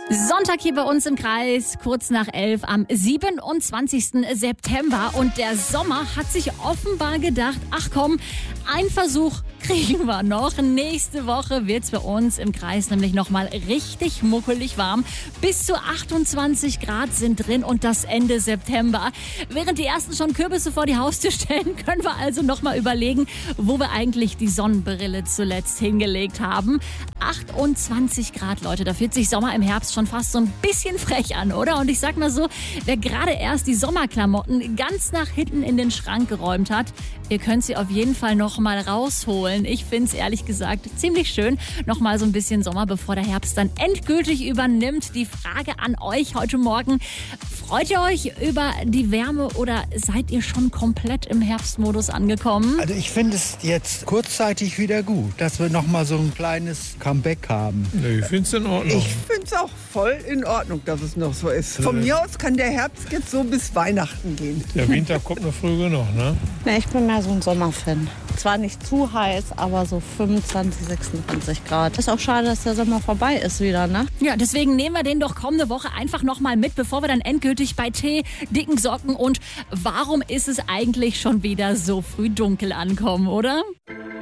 Sonntag hier bei uns im Kreis, kurz nach 11 am 27. September. Und der Sommer hat sich offenbar gedacht, ach komm, ein Versuch kriegen wir noch. Nächste Woche wird's bei uns im Kreis nämlich nochmal richtig muckelig warm. Bis zu 28 Grad sind drin und das Ende September. Während die ersten schon Kürbisse vor die Haustür stellen, können wir also nochmal überlegen, wo wir eigentlich die Sonnenbrille zuletzt hingelegt haben. 28 Grad, Leute, da fühlt sich Sommer im Herbst schon fast so ein bisschen frech an, oder? Und ich sag mal so, wer gerade erst die Sommerklamotten ganz nach hinten in den Schrank geräumt hat, ihr könnt sie auf jeden Fall noch mal rausholen. Ich finde es ehrlich gesagt ziemlich schön. Noch mal so ein bisschen Sommer, bevor der Herbst dann endgültig übernimmt. Die Frage an euch heute Morgen: Freut ihr euch über die Wärme oder seid ihr schon komplett im Herbstmodus angekommen? Also ich finde es jetzt kurzzeitig wieder gut, dass wir noch mal so ein kleines Comeback haben. Nee, ich finde es in Ordnung. Ich finde es auch voll in Ordnung, dass es noch so ist. Von mir aus kann der Herbst jetzt so bis Weihnachten gehen. Der Winter kommt noch früh genug, ne? Nee, ich bin mehr so ein Sommerfan. Zwar nicht zu heiß, aber so 25, 26 Grad. Ist auch schade, dass der Sommer vorbei ist wieder, ne? Ja, deswegen nehmen wir den doch kommende Woche einfach noch mal mit, bevor wir dann endgültig bei Tee, dicken Socken und warum ist es eigentlich schon wieder so früh dunkel ankommen, oder?